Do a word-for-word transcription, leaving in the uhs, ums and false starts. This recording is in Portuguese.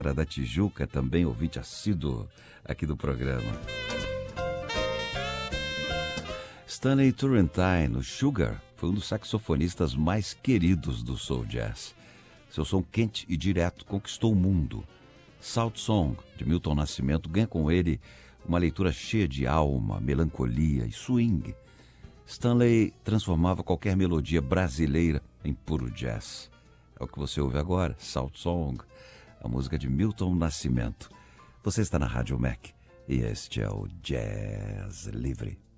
da Tijuca, também ouvinte assíduo aqui do programa. Stanley Turrentine, o Sugar, foi um dos saxofonistas mais queridos do soul jazz. Seu som quente e direto conquistou o mundo. Salt Song, de Milton Nascimento, ganha com ele uma leitura cheia de alma, melancolia e swing. Stanley transformava qualquer melodia brasileira em puro jazz. É o que você ouve agora, Salt Song, a música de Milton Nascimento. Você está na Rádio Mac e este é o Jazz Livre.